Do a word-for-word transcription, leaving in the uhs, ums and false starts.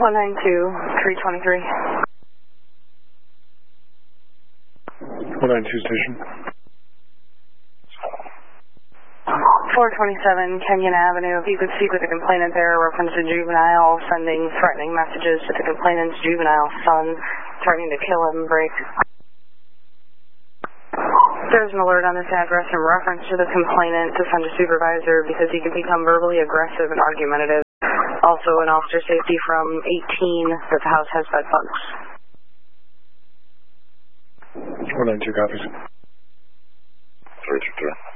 one nine two, three twenty-three. one nine two station. four twenty-seven Kenyon Avenue. If you could speak with the complainant there, reference to juvenile, sending threatening messages to the complainant's juvenile son, threatening to kill him, break. There's an alert on this address in reference to the complainant to send a supervisor because he can become verbally aggressive and argumentative. Also, an officer safety from eighteen that the house has bed bugs. one nine two copies. three two three.